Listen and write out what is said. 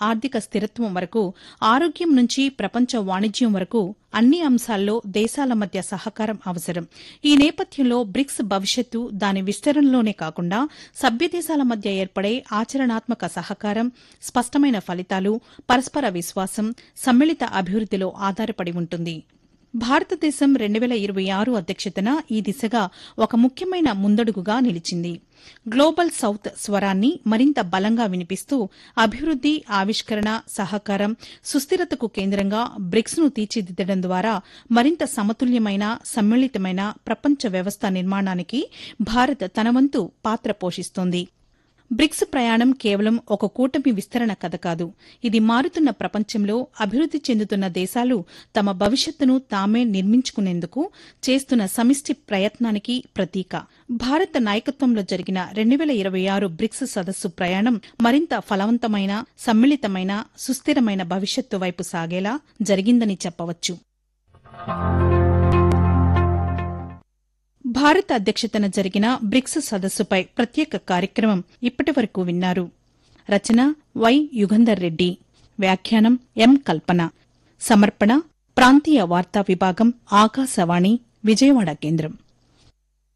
ఆర్థిక స్థిరత్వం వరకు, ఆరోగ్యం నుంచి ప్రపంచ వాణిజ్యం వరకు అన్ని అంశాల్లో దేశాల మధ్య సహకారం అవసరం. ఈ నేపథ్యంలో బ్రిక్స్ భవిష్యత్తు దాని విస్తరణలోనే కాకుండా సభ్యదేశాల మధ్య ఏర్పడే ఆచరణాత్మక సహకారం, స్పష్టమైన ఫలితాలు, పరస్పర విశ్వాసం, సమ్మిళిత అభివృద్దిలో ఆధారపడి ఉంటుంది. భారతదేశం 2026 అధ్యక్షతన ఈ దిశగా ఒక ముఖ్యమైన ముందడుగుగా నిలిచింది. గ్లోబల్ సౌత్ స్వరాన్ని మరింత బలంగా వినిపిస్తూ అభివృద్ది, ఆవిష్కరణ, సహకారం, సుస్థిరతకు కేంద్రంగా బ్రిక్స్ను తీర్చిదిద్దడం ద్వారా మరింత సమతుల్యమైన, సమ్మిళితమైన ప్రపంచ వ్యవస్థ నిర్మాణానికి భారత్ తన వంతు పాత్ర పోషిస్తోంది. బ్రిక్స్ ప్రయాణం కేవలం ఒక కూటమి విస్తరణ కథ కాదు. ఇది మారుతున్న ప్రపంచంలో అభివృద్ది చెందుతున్న దేశాలు తమ భవిష్యత్తును తామే నిర్మించుకునేందుకు చేస్తున్న సమిష్టి ప్రయత్నానికి ప్రతీక. భారత నాయకత్వంలో జరిగిన 2026 బ్రిక్స్ సదస్సు ప్రయాణం మరింత ఫలవంతమైన, సమ్మిళితమైన, సుస్థిరమైన భవిష్యత్తు వైపు సాగేలా జరిగిందని చెప్పవచ్చు. భారత అధ్యక్షతన జరిగిన బ్రిక్స్ సదస్సుపై ప్రత్యేక కార్యక్రమం ఇప్పటివరకు విన్నారు. రచన వై యుగంధర్ రెడ్డి, వ్యాఖ్యానం ఎం కల్పన, సమర్పణ ప్రాంతీయ వార్తా విభాగం, ఆకాశవాణి విజయవాడ కేంద్రం.